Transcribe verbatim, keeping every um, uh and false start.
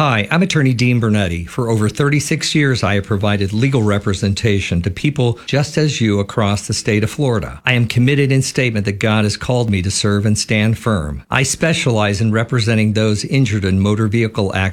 Hi, I'm attorney Dean Bernetti. For over thirty-six years, I have provided legal representation to people just as you across the state of Florida. I am committed in statement that God has called me to serve and stand firm. I specialize in representing those injured in motor vehicle accidents